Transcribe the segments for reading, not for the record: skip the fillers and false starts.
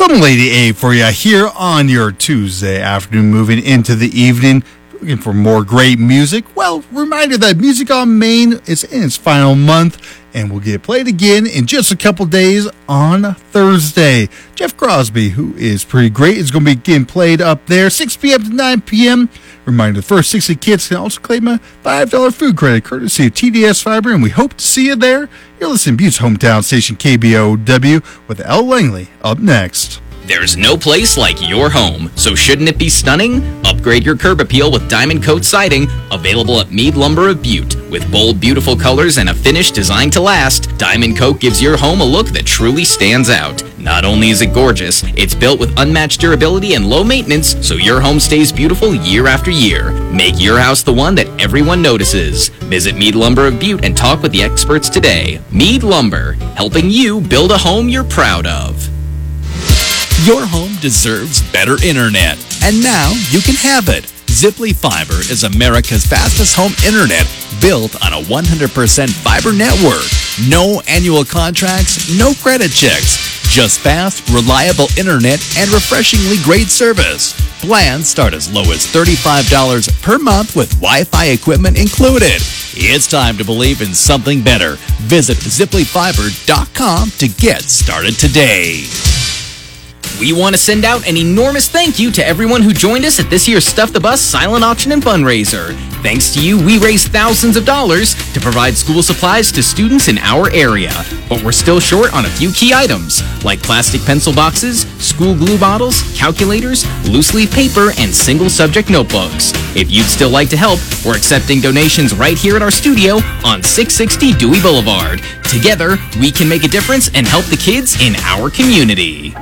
Some Lady A for you here on your Tuesday afternoon, moving into the evening. Looking for more great music? Well, reminder that Music on Main is in its final month and will get played again in just a couple days on Thursday. Jeff Crosby, who is pretty great, is going to be getting played up there 6 p.m. to 9 p.m. Reminder, the first 60 kids can also claim a $5 food credit courtesy of TDS Fiber, and we hope to see you there. You're listening to Butte's hometown station KBOW with L. Langley up next. There's no place like your home, so shouldn't it be stunning? Upgrade your curb appeal with Diamond Coat Siding, available at Mead Lumber of Butte. With bold, beautiful colors and a finish designed to last, Diamond Coat gives your home a look that truly stands out. Not only is it gorgeous, it's built with unmatched durability and low maintenance, so your home stays beautiful year after year. Make your house the one that everyone notices. Visit Mead Lumber of Butte and talk with the experts today. Mead Lumber, helping you build a home you're proud of. Your home deserves better internet, and now you can have it. Ziply Fiber is America's fastest home internet, built on a 100% fiber network. No annual contracts, no credit checks, just fast, reliable internet and refreshingly great service. Plans start as low as $35 per month with Wi-Fi equipment included. It's time to believe in something better. Visit ZiplyFiber.com to get started today. We want to send out an enormous thank you to everyone who joined us at this year's Stuff the Bus silent auction and fundraiser. Thanks to you, we raised thousands of dollars to provide school supplies to students in our area. But we're still short on a few key items, like plastic pencil boxes, school glue bottles, calculators, loose leaf paper, and single subject notebooks. If you'd still like to help, we're accepting donations right here at our studio on 660 Dewey Boulevard. Together, we can make a difference and help the kids in our community.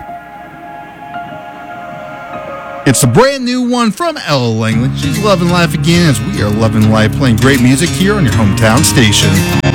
It's a brand new one from Ella Langley. She's loving life again as we are loving life, playing great music here on your hometown station.